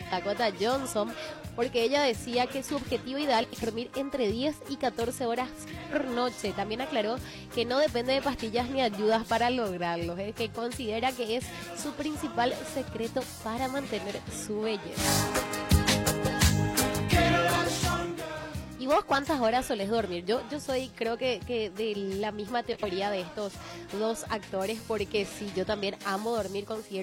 Dakota Johnson, porque ella decía que su objetivo ideal es dormir entre 10 y 14 horas por noche. También aclaró que no depende de pastillas ni ayudas para lograrlo, que considera que es su principal secreto para mantener su belleza. ¿Y vos cuántas horas solés dormir? Yo soy, creo que de la misma teoría de estos dos actores, porque sí, yo también amo dormir, considero